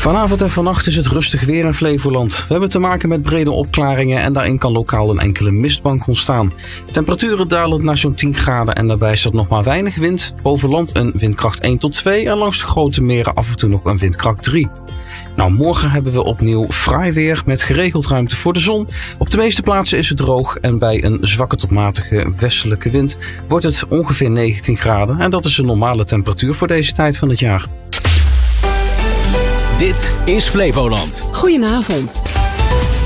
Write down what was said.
Vanavond en vannacht is het rustig weer in Flevoland. We hebben te maken met brede opklaringen en daarin kan lokaal een enkele mistbank ontstaan. Temperaturen dalen naar zo'n 10 graden en daarbij staat nog maar weinig wind. Boven land een windkracht 1 tot 2 en langs de grote meren af en toe nog een windkracht 3. Nou, morgen hebben we opnieuw fraai weer met geregeld ruimte voor de zon. Op de meeste plaatsen is het droog en bij een zwakke tot matige westelijke wind wordt het ongeveer 19 graden. En dat is een normale temperatuur voor deze tijd van het jaar. Dit is Flevoland. Goedenavond.